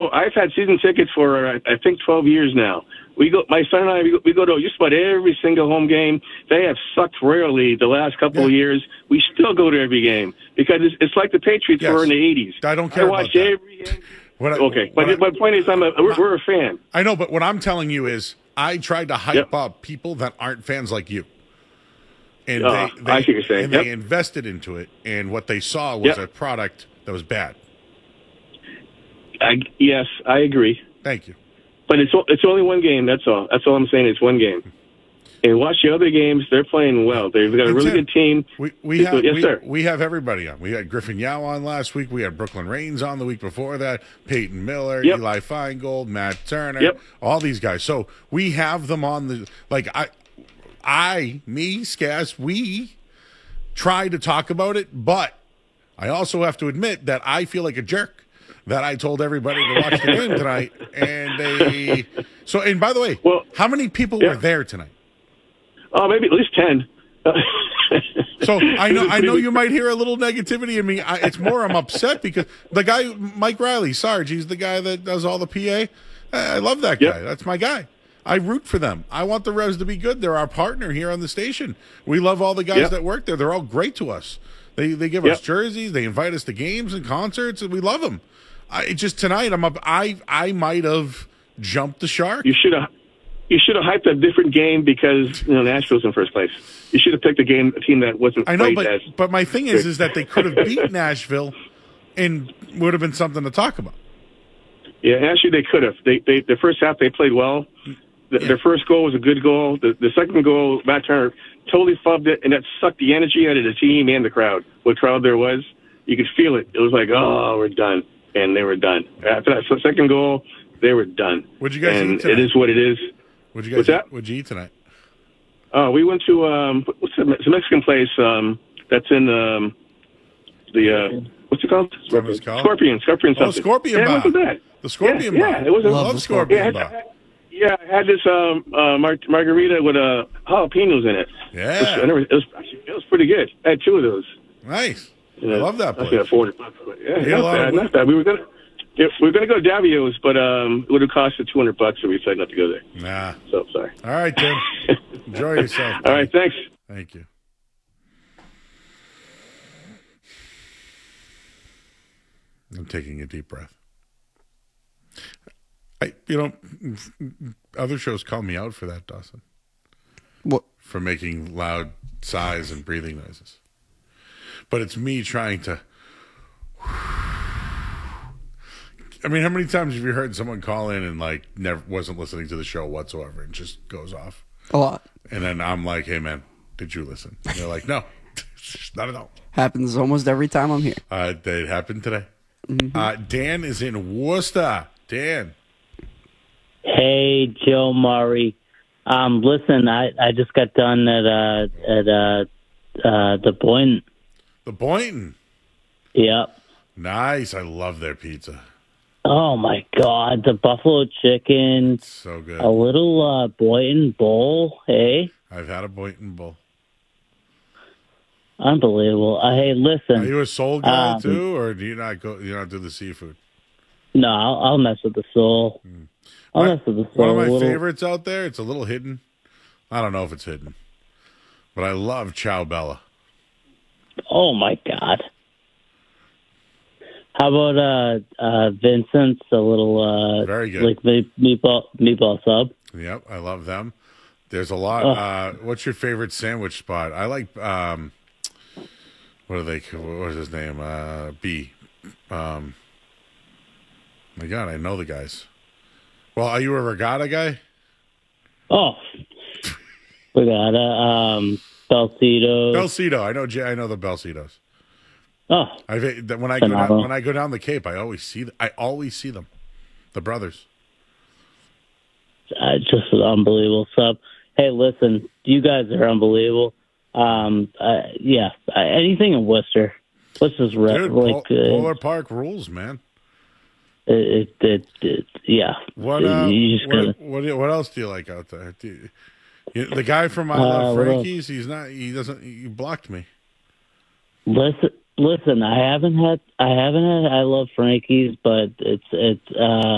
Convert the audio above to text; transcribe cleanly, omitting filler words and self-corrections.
I've had season tickets for I think 12 years now. My son and I, we go to just about every single home game. They have sucked royally the last couple of years. We still go to every game because it's like the Patriots were in the 80s. I don't care about watched that. Every game. But my point is, we're a fan. I know, but what I'm telling you is I tried to hype up people that aren't fans like you. And I see what you're saying. And they invested into it, and what they saw was a product that was bad. Yes, I agree. Thank you. But it's only one game. That's all. That's all I'm saying. It's one game. And watch the other games. They're playing well. They've got a really good team. We have everybody on. We had Griffin Yao on last week. We had Brooklyn Reigns on the week before that. Peyton Miller, Eli Feingold, Matt Turner, all these guys. So we have them on the Skaz, we try to talk about it, but I also have to admit that I feel like a jerk that I told everybody to watch the game tonight, and and by the way, how many people were there tonight? Oh, maybe at least 10. So I know you might hear a little negativity in me. It's more I'm upset because the guy, Mike Riley, Sarge, he's the guy that does all the PA. I love that guy. That's my guy. I root for them. I want the Revs to be good. They're our partner here on the station. We love all the guys that work there. They're all great to us. They give us jerseys. They invite us to games and concerts, and we love them. Tonight I'm up. I might have jumped the shark. You should have hyped a different game because Nashville's in first place. You should have picked a team that wasn't. I know, but my thing is that they could have beat Nashville, and would have been something to talk about. Yeah, actually they could have. The first half they played well. Their first goal was a good goal. The second goal, Matt Turner totally fubbed it, and that sucked the energy out of the team and the crowd. What crowd there was, you could feel it. It was like, oh, we're done, and they were done. After that second goal, they were done. What'd you guys eat tonight? It is what it is. What'd you eat tonight? We went to it's a Mexican place that's in what's it called? Scorpion. Scorpion something. Oh, Scorpion Bar. Yeah, wasn't bad. The Scorpion Bar. Yeah, it was. Love Scorpion Bar. I had this margarita with jalapenos in it. Yeah. It was pretty good. I had two of those. Nice. I love that place. I got $400. Not bad. We were gonna go to Davio's, but it would have cost us $200, so we decided not to go there. Nah. So sorry. All right, Tim. Enjoy yourself. All right, thanks. Thank you. I'm taking a deep breath. Other shows call me out for that, Dawson. What? For making loud sighs and breathing noises. But it's me trying to. I mean, how many times have you heard someone call in and never wasn't listening to the show whatsoever and just goes off? A lot. And then I'm like, hey man, did you listen? And they're like, no, not at all. Happens almost every time I'm here. It happened today. Mm-hmm. Dan is in Worcester. Dan. Hey, Joe Murray. Listen, I just got done at the Boynton. The Boynton? Yep. Nice. I love their pizza. Oh, my God. The buffalo chicken. So good. A little Boynton bowl, hey? I've had a Boynton bowl. Unbelievable. Hey, listen. Are you a soul guy too, or do you not go? You don't do the seafood? No, I'll mess with the soul. I'll mess with the soul. One of my favorites out there. It's a little hidden. I don't know if it's hidden, but I love Ciao Bella. Oh my God. How about Vincent's? A little very good, like meatball sub. Yep, I love them. There's a lot. What's your favorite sandwich spot? I like. What is his name? B. My God, I know the guys. Well, are you a regatta guy? Oh, regatta. Belcito. Belcito. I know the Belcitos. Oh, when I go down the Cape, I always see them. The brothers. Just an unbelievable sub. Hey, listen, you guys are unbelievable. Anything in Worcester. Worcester's Dude, Polar Park rules, man. Yeah. What else do you like out there? The guy from I Love Frankie's, he blocked me. Listen, I haven't had I Love Frankie's, but it's